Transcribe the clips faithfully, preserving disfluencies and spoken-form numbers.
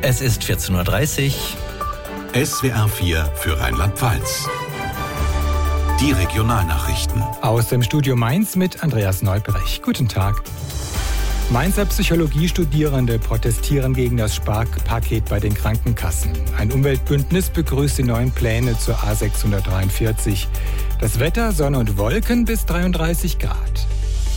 Es ist vierzehn Uhr dreißig. S W R vier für Rheinland-Pfalz. Die Regionalnachrichten. Aus dem Studio Mainz mit Andreas Neubrecht. Guten Tag. Mainzer Psychologiestudierende protestieren gegen das Sparpaket bei den Krankenkassen. Ein Umweltbündnis begrüßt die neuen Pläne zur A sechshundertdreiundvierzig. Das Wetter, Sonne und Wolken bis dreiunddreißig Grad.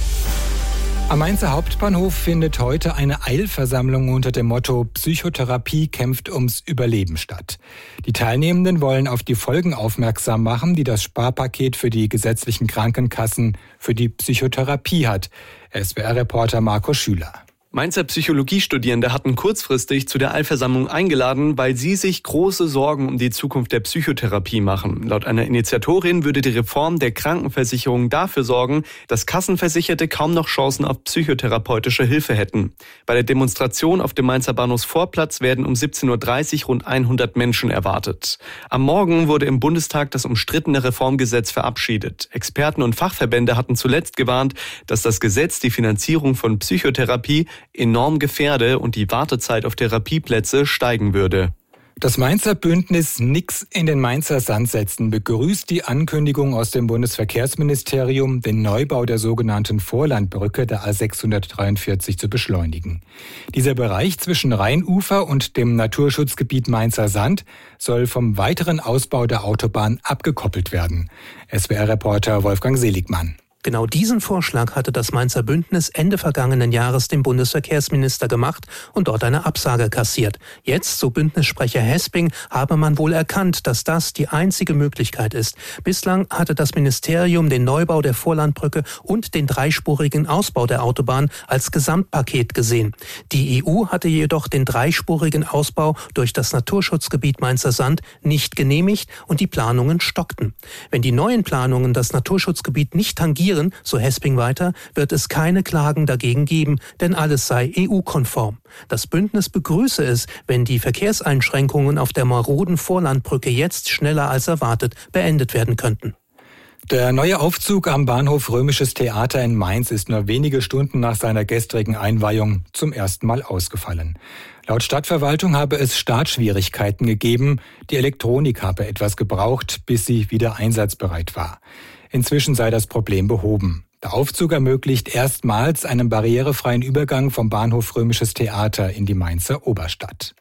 Am Mainzer Hauptbahnhof findet heute eine Eilversammlung unter dem Motto Psychotherapie kämpft ums Überleben statt. Die Teilnehmenden wollen auf die Folgen aufmerksam machen, die das Sparpaket für die gesetzlichen Krankenkassen für die Psychotherapie hat. S W R-Reporter Marco Schüler. Mainzer Psychologiestudierende hatten kurzfristig zu der Eilversammlung eingeladen, weil sie sich große Sorgen um die Zukunft der Psychotherapie machen. Laut einer Initiatorin würde die Reform der Krankenversicherung dafür sorgen, dass Kassenversicherte kaum noch Chancen auf psychotherapeutische Hilfe hätten. Bei der Demonstration auf dem Mainzer Bahnhofsvorplatz werden um siebzehn Uhr dreißig rund hundert Menschen erwartet. Am Morgen wurde im Bundestag das umstrittene Reformgesetz verabschiedet. Experten und Fachverbände hatten zuletzt gewarnt, dass das Gesetz die Finanzierung von Psychotherapie enorm gefährde und die Wartezeit auf Therapieplätze steigen würde. Das Mainzer Bündnis Nix in den Mainzer Sand setzen begrüßt die Ankündigung aus dem Bundesverkehrsministerium, den Neubau der sogenannten Vorlandbrücke der A sechshundertdreiundvierzig zu beschleunigen. Dieser Bereich zwischen Rheinufer und dem Naturschutzgebiet Mainzer Sand soll vom weiteren Ausbau der Autobahn abgekoppelt werden. S W R-Reporter Wolfgang Seligmann. Genau diesen Vorschlag hatte das Mainzer Bündnis Ende vergangenen Jahres dem Bundesverkehrsminister gemacht und dort eine Absage kassiert. Jetzt, so Bündnissprecher Hesping, habe man wohl erkannt, dass das die einzige Möglichkeit ist. Bislang hatte das Ministerium den Neubau der Vorlandbrücke und den dreispurigen Ausbau der Autobahn als Gesamtpaket gesehen. Die E U hatte jedoch den dreispurigen Ausbau durch das Naturschutzgebiet Mainzer Sand nicht genehmigt und die Planungen stockten. Wenn die neuen Planungen das Naturschutzgebiet nicht tangieren, so Hesping weiter, wird es keine Klagen dagegen geben, denn alles sei E U-konform. Das Bündnis begrüße es, wenn die Verkehrseinschränkungen auf der maroden Vorlandbrücke jetzt schneller als erwartet beendet werden könnten. Der neue Aufzug am Bahnhof Römisches Theater in Mainz ist nur wenige Stunden nach seiner gestrigen Einweihung zum ersten Mal ausgefallen. Laut Stadtverwaltung habe es Startschwierigkeiten gegeben. Die Elektronik habe etwas gebraucht, bis sie wieder einsatzbereit war. Inzwischen sei das Problem behoben. Der Aufzug ermöglicht erstmals einen barrierefreien Übergang vom Bahnhof Römisches Theater in die Mainzer Oberstadt.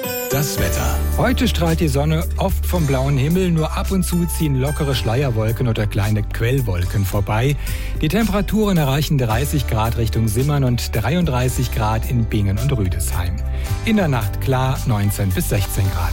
Das Wetter. Heute strahlt die Sonne oft vom blauen Himmel, nur ab und zu ziehen lockere Schleierwolken oder kleine Quellwolken vorbei. Die Temperaturen erreichen dreißig Grad Richtung Simmern und dreiunddreißig Grad in Bingen und Rüdesheim. In der Nacht klar neunzehn bis sechzehn Grad.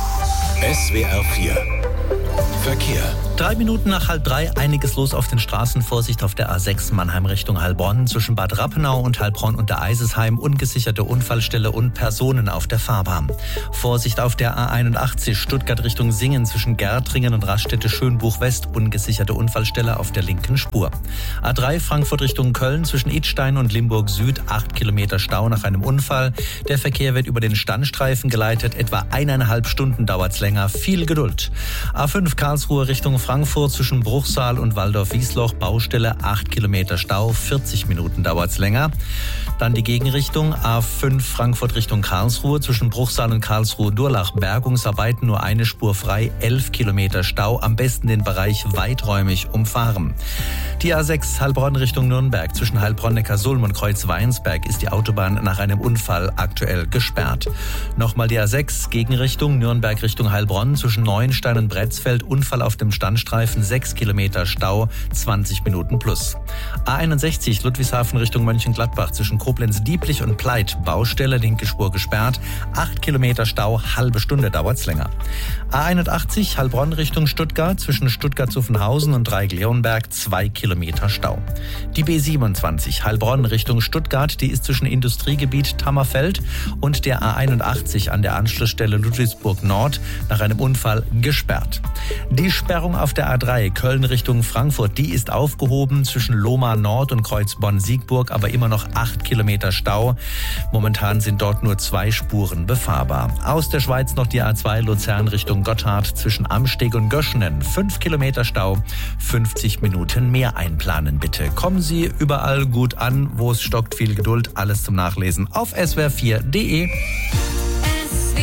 S W R vier. Verkehr. Drei Minuten nach halb drei, einiges los auf den Straßen. Vorsicht auf der A sechs Mannheim Richtung Heilbronn. Zwischen Bad Rappenau und Heilbronn und der Eisesheim ungesicherte Unfallstelle und Personen auf der Fahrbahn. Vorsicht auf der A einundachtzig Stuttgart Richtung Singen zwischen Gärtringen und Raststätte Schönbuch West. Ungesicherte Unfallstelle auf der linken Spur. A drei Frankfurt Richtung Köln zwischen Idstein und Limburg Süd. Acht Kilometer Stau nach einem Unfall. Der Verkehr wird über den Standstreifen geleitet. Etwa eineinhalb Stunden dauert's länger. Viel Geduld. A fünf Karlsruhe Richtung Frankfurt zwischen Bruchsal und Waldorf-Wiesloch, Baustelle, acht Kilometer Stau, vierzig Minuten dauert's länger. Dann die Gegenrichtung, A fünf Frankfurt Richtung Karlsruhe, zwischen Bruchsal und Karlsruhe-Durlach, Bergungsarbeiten, nur eine Spur frei, elf Kilometer Stau, am besten den Bereich weiträumig umfahren. Die A sechs Heilbronn Richtung Nürnberg, zwischen Heilbronn-Neckarsulm und Kreuz-Weinsberg ist die Autobahn nach einem Unfall aktuell gesperrt. Nochmal die A sechs Gegenrichtung, Nürnberg Richtung Heilbronn, zwischen Neuenstein und Bretzfeld, Unfall auf dem Standstreifen, sechs Kilometer Stau, zwanzig Minuten plus. A einundsechzig Ludwigshafen Richtung Mönchengladbach, zwischen Koblenz-Dieblich und Pleit, Baustelle, linke Spur gesperrt, acht Kilometer Stau, halbe Stunde dauert's länger. A einundachtzig Heilbronn Richtung Stuttgart, zwischen Stuttgart-Zuffenhausen und Dreieck-Leonberg, zwei Kilometer Stau. Die B siebenundzwanzig Heilbronn Richtung Stuttgart, die ist zwischen Industriegebiet Tammerfeld und der A einundachtzig an der Anschlussstelle Ludwigsburg Nord nach einem Unfall gesperrt. Die Sperrung auf der A drei Köln Richtung Frankfurt, die ist aufgehoben zwischen Lohmar Nord und Kreuzbonn-Siegburg, aber immer noch acht Kilometer Stau. Momentan sind dort nur zwei Spuren befahrbar. Aus der Schweiz noch die A zwei Luzern Richtung Gotthard zwischen Amsteg und Göschenen. fünf Kilometer Stau, fünfzig Minuten mehr einplanen bitte. Kommen Sie überall gut an, wo es stockt, viel Geduld. Alles zum Nachlesen auf S W R vier punkt de.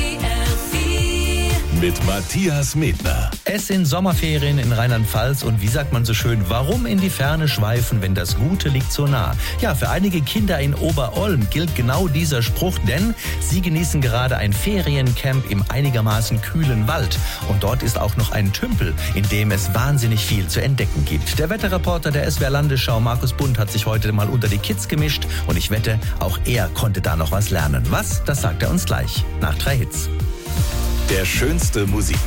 mit Matthias Medner. Es sind Sommerferien in Rheinland-Pfalz und wie sagt man so schön, warum in die Ferne schweifen, wenn das Gute liegt so nah? Ja, für einige Kinder in Oberolm gilt genau dieser Spruch, denn sie genießen gerade ein Feriencamp im einigermaßen kühlen Wald. Und dort ist auch noch ein Tümpel, in dem es wahnsinnig viel zu entdecken gibt. Der Wetterreporter der S W R Landesschau, Markus Bund, hat sich heute mal unter die Kids gemischt und ich wette, auch er konnte da noch was lernen. Was? Das sagt er uns gleich, nach drei Hits. Der schönste Musik.